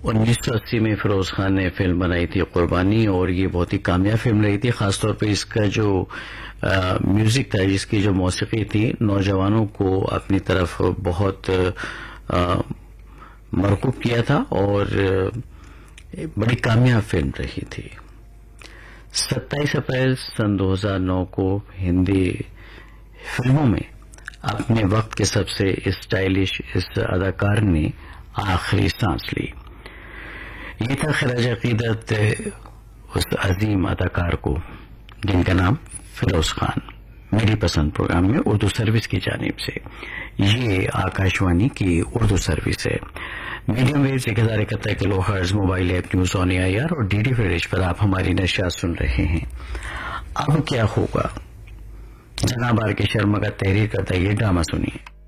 1980 में फिरोज खान ने फिल्म बनाई थी कुर्बानी, और ये बहुत ही कामयाब फिल्म रही थी। खासतौर पे इसका जो म्यूजिक था, जिसकी जो मौसीकी थी, नौजवानों को अपनी तरफ बहुत मरकूब किया था और बड़ी कामयाब फिल्म रही थी। 27 अप्रैल सन 2009 को हिंदी फिल्मों में अपने वक्त के सबसे स्टाइलिश इस अदाकार ने आखिरी सांस ली। ये था खराज अकीदत उस अजीम अदाकार को जिनका नाम फिरोज खान। मेरी पसंद प्रोग्राम में उर्दू सर्विस की जानिब से, ये आकाशवाणी की उर्दू सर्विस है। Medium wave 1071 kilohertz, mobile app news on AIR और DD फ्रीज पर आप हमारी नशियात सुन रहे हैं। अब क्या होगा, जनाब आर के शर्मा का तहरीर करता ये ड्रामा सुनिए।